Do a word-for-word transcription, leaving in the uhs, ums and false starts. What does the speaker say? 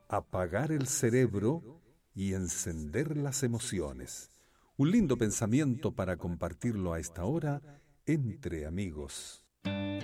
apagar el cerebro y encender las emociones. Un lindo pensamiento para compartirlo a esta hora entre amigos.